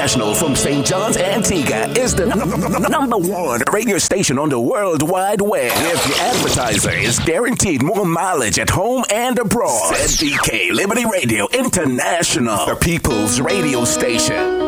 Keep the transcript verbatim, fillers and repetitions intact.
International from Saint John's, Antigua is the number one radio station on the World Wide Web. If your advertiser is guaranteed more mileage at home and abroad, Z D K Liberty Radio International, the people's radio station.